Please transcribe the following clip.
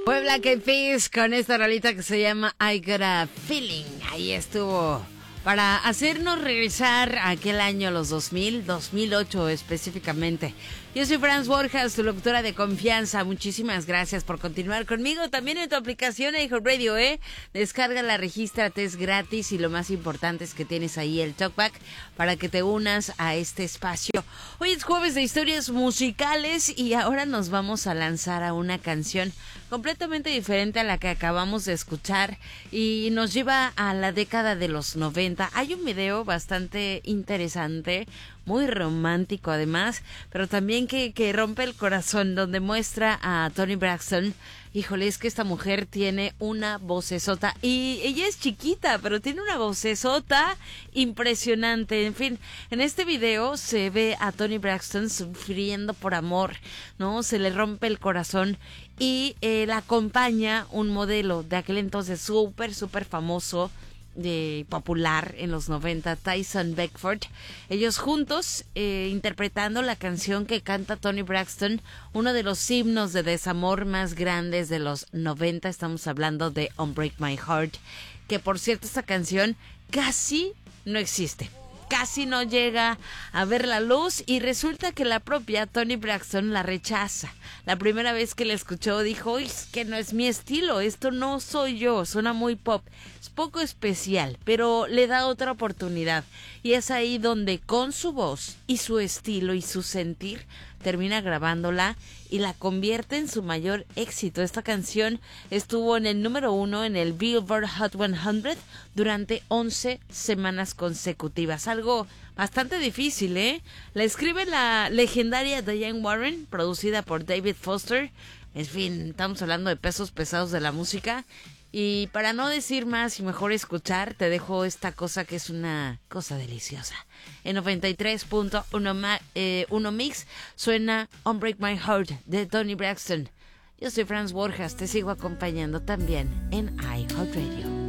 Puebla que Peace con esta rolita que se llama I Got a Feeling. Ahí estuvo para hacernos regresar a aquel año, los 2008 específicamente. Yo soy Franz Borjas, tu locutora de confianza. Muchísimas gracias por continuar conmigo. También en tu aplicación iHeartRadio, descárgala, regístrate, es gratis. Y lo más importante es que tienes ahí el talkback para que te unas a este espacio. Hoy es jueves de historias musicales y ahora nos vamos a lanzar a una canción completamente diferente a la que acabamos de escuchar y nos lleva a la década de los 90. Hay un video bastante interesante, muy romántico además, pero también que rompe el corazón, donde muestra a Toni Braxton. Híjole, es que esta mujer tiene una vocesota y ella es chiquita, pero tiene una vocesota impresionante. En fin, en este video se ve a Toni Braxton sufriendo por amor, ¿no? Se le rompe el corazón y la acompaña un modelo de aquel entonces súper famoso, popular en los 90, Tyson Beckford. Ellos juntos interpretando la canción que canta Toni Braxton, uno de los himnos de desamor más grandes de los 90. Estamos hablando de Unbreak My Heart, que por cierto esta canción casi no existe, casi no llega a ver la luz, y resulta que la propia Toni Braxton la rechaza. La primera vez que la escuchó dijo, es que no es mi estilo, esto no soy yo, suena muy pop, es poco especial, pero le da otra oportunidad. Y es ahí donde con su voz y su estilo y su sentir termina grabándola y la convierte en su mayor éxito. Esta canción estuvo en el número 1 en el Billboard Hot 100 durante 11 semanas consecutivas. Algo bastante difícil, La escribe la legendaria Diane Warren, producida por David Foster. En fin, estamos hablando de pesos pesados de la música. Y para no decir más y mejor escuchar, te dejo esta cosa que es una cosa deliciosa. En 93.1 Mix suena Unbreak My Heart de Toni Braxton. Yo soy Franz Borjas, te sigo acompañando también en iHeartRadio.